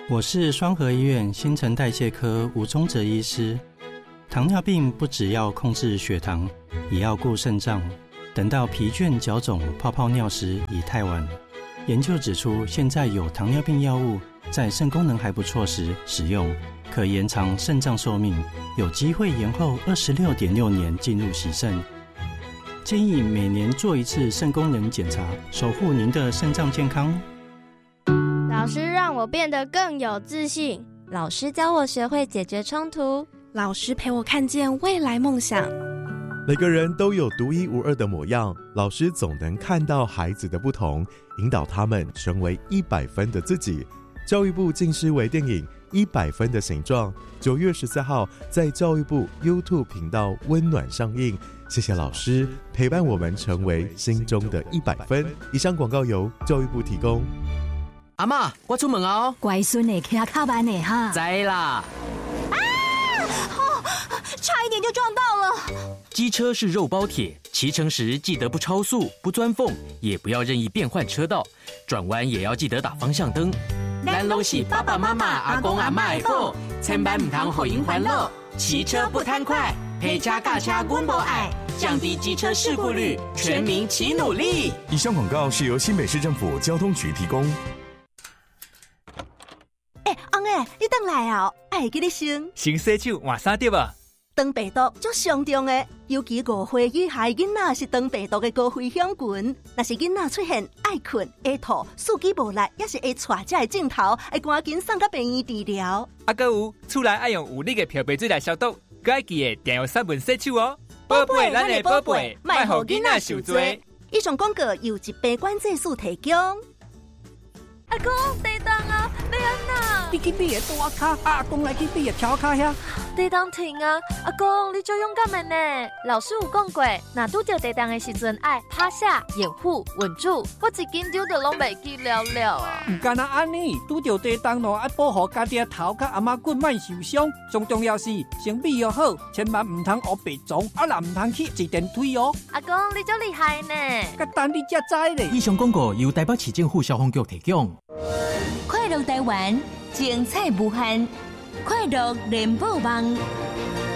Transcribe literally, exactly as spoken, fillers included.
我是双和医院新陈代谢科吴宗哲医师。糖尿病不只要控制血糖，也要顾肾脏。等到疲倦、脚肿、泡泡尿时已太晚。研究指出，现在有糖尿病药物在肾功能还不错时使用，可延长肾脏寿命，有机会延后二十六点六年进入洗肾。建议每年做一次肾功能检查，守护您的肾脏健康。 老师让我变得更有自信， 老师教我学会解决冲突， 老师陪我看见未来梦想。 每个人都有独一无二的模样，老师总能看到孩子的不同，引导他们成为一百分的自己。教育部近视微电影《一百分的形状》九月十四号在教育部 YouTube 频道温暖上映。谢谢老师陪伴我们成为心中的一百分。以上广告由教育部提供。 阿嬷，我出门哦。 乖孙的骑卡班的哈。 知啦。 啊！哦，差一点就撞到了。 机车是肉包铁，骑乘时记得不超速、不钻缝，也不要任意变换车道，转弯也要记得打方向灯。咱拢是爸爸妈妈、阿公阿嬷的宝，千万唔通互因烦恼。骑车不贪快，陪车驾车阮无爱，降低机车事故率，全民齐努力。 以上广告是由新北市政府交通局提供。 哎，翁诶，你回来啊？爱记你先。 先洗手换衫对吧？ 肠病毒最上重的，尤其五岁以下囡仔是肠病毒的高危险群。若是囡仔出现爱困、会吐、四肢无力，也是会带这个镜头，会赶紧送到病院治疗。 啊，还有厝内爱用有力的漂白水来消毒，该记得定用三分洗手哦。宝贝，咱的宝贝，莫让囡仔受罪。 以上广告由一百管制署提供。 阿公，地动啊！你安哪？ 你去你的大卡，阿公来去你的小卡呀。 地动停啊！阿公，你最勇敢的呢。老师有讲过，若拄到地动的时阵，爱趴下、掩护、稳住。我一紧张就拢袂记了了啊！ 唔干那安尼，拄到地动咯，爱保护家己的头甲阿妈骨莫受伤。最重要是身体要好，千万唔通学白撞，啊啦唔通去坐电梯哦。 阿公，你真厉害呢！ 甲等你才知咧。 以上广告由台北市政府消防局提供。 快乐台湾，精彩无限，快乐联播网。